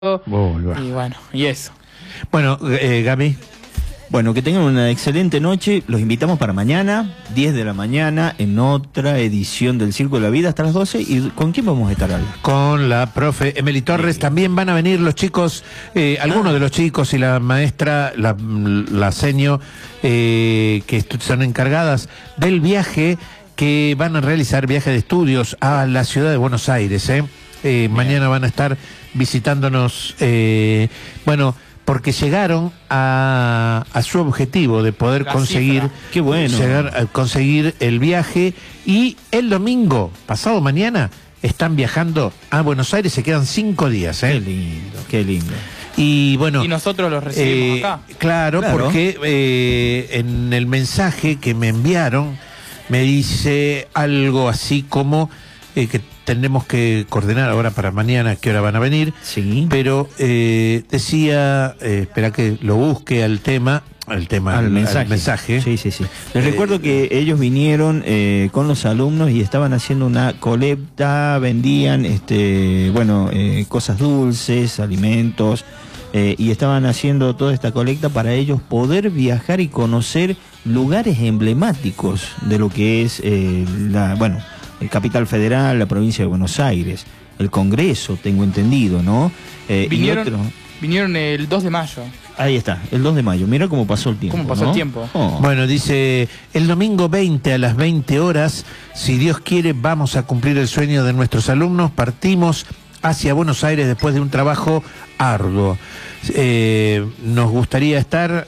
Y bueno, y eso. Bueno, Gaby. Bueno, que tengan una excelente noche. Los invitamos para mañana, 10 de la mañana, en otra edición del Circo de la Vida hasta las 12. ¿Y con quién vamos a estar ahí? Con la profe Emily Torres. También van a venir los chicos, algunos de los chicos y la maestra, la seño, que son encargadas del viaje, que van a realizar viaje de estudios a la ciudad de Buenos Aires. Mañana van a estar visitándonos, porque llegaron a su objetivo de poder conseguir, conseguir el viaje, y el domingo, pasado mañana, están viajando a Buenos Aires, se quedan 5 días. Qué lindo, qué lindo. Y bueno, y nosotros los recibimos acá. Claro, porque en el mensaje que me enviaron me dice algo así como que tenemos que coordinar ahora para mañana a qué hora van a venir. Sí. Pero decía, espera que lo busque al mensaje. Sí. Les recuerdo que ellos vinieron con los alumnos y estaban haciendo una colecta, vendían cosas dulces, alimentos, y estaban haciendo toda esta colecta para ellos poder viajar y conocer lugares emblemáticos de lo que es el Capital Federal, la provincia de Buenos Aires, el Congreso, tengo entendido, ¿no? Vinieron el 2 de mayo. Ahí está, el 2 de mayo. Mira cómo pasó el tiempo. ¿Cómo pasó el tiempo? Oh. Bueno, dice, el domingo 20 a las 20 horas, si Dios quiere, vamos a cumplir el sueño de nuestros alumnos. Partimos hacia Buenos Aires después de un trabajo arduo. Nos gustaría estar...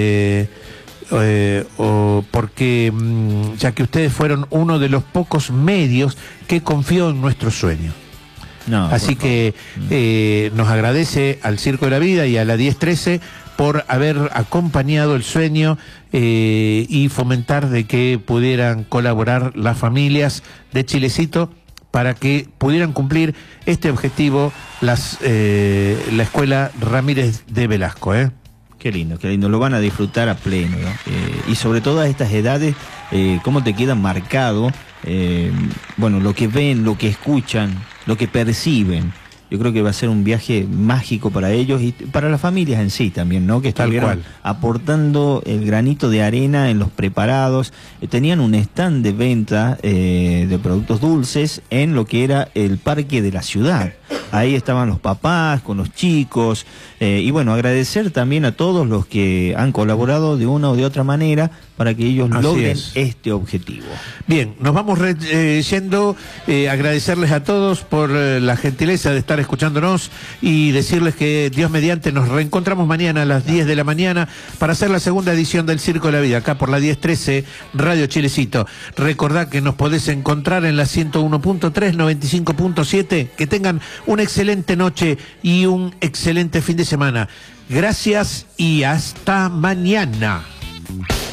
porque ya que ustedes fueron uno de los pocos medios que confió en nuestro sueño. Así que nos agradece al Circo de la Vida y a la 1013 por haber acompañado el sueño y fomentar de que pudieran colaborar las familias de Chilecito para que pudieran cumplir este objetivo la Escuela Ramírez de Velasco. Qué lindo, lo van a disfrutar a pleno, ¿no? Y sobre todo a estas edades, cómo te queda marcado, lo que ven, lo que escuchan, lo que perciben. Yo creo que va a ser un viaje mágico para ellos y para las familias en sí también, ¿no? Que estuvieron aportando el granito de arena en los preparados. Tenían un stand de venta de productos dulces en lo que era el parque de la ciudad. Ahí estaban los papás con los chicos, y agradecer también a todos los que han colaborado de una o de otra manera para que ellos logren este objetivo. Bien, nos vamos yendo, agradecerles a todos por la gentileza de estar escuchándonos y decirles que Dios mediante nos reencontramos mañana a las 10 de la mañana para hacer la segunda edición del Circo de la Vida, acá por la 1013 Radio Chilecito. Recordad que nos podés encontrar en la 101.3, 95.7, que tengan una excelente noche y un excelente fin de semana. Gracias y hasta mañana.